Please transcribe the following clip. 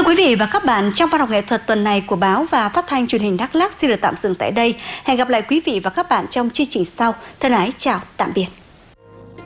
quý vị và các bạn, trong văn học nghệ thuật tuần này của báo và phát thanh truyền hình Đắk Lắk xin được tạm dừng tại đây. Hẹn gặp lại quý vị và các bạn trong chương trình sau. Thân ái chào tạm biệt.